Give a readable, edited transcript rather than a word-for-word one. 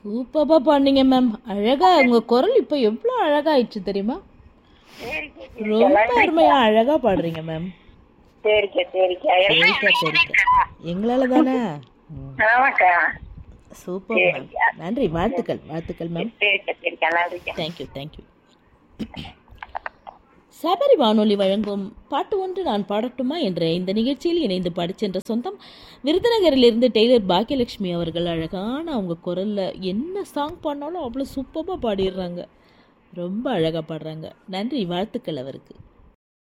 சூப்பராக பாடினீங்க மேம். அழகாக உங்கள் குரல் இப்போ எவ்வளோ அழகாயிடுச்சு தெரியுமா? சரிக்கா ரொம்ப நன்றிக்கா. அருமையாக அழகாக பாடுறீங்க மேம். சரிக்கா சரிக்கா சரிக்கா சரிக்கா. எங்களால் தானே. ஆமாக்கா. Super ma'am. சரிக்கா நன்றி. வாழ்த்துக்கள் வாழ்த்துக்கள் மேம். சரிக்கா சரிக்கா நன்றிக்கா. Thank you thank you. சபரி வானொலி வழங்கும் பாட்டு ஒன்று நான் பாடட்டுமா என்ற இந்த நிகழ்ச்சியில் இணைந்து பாடிச்சென்ற சொந்தம் விருதுநகரிலிருந்து டெய்லர் பாக்கியலட்சுமி அவர்கள். அழகான அவங்க குரலில் என்ன சாங் பாடினாலும் அவ்வளோ சூப்பராக பாடிடுறாங்க. ரொம்ப அழகாக பாடுறாங்க. நன்றி. வாழ்த்துக்கள் அவருக்கு.